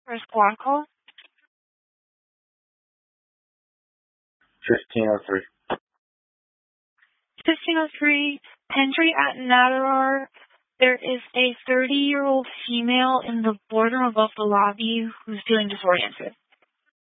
for a squad call? 1503. 1503, Hendry at Nadarar. There is a 30-year-old female in the boardroom above the lobby who's feeling disoriented.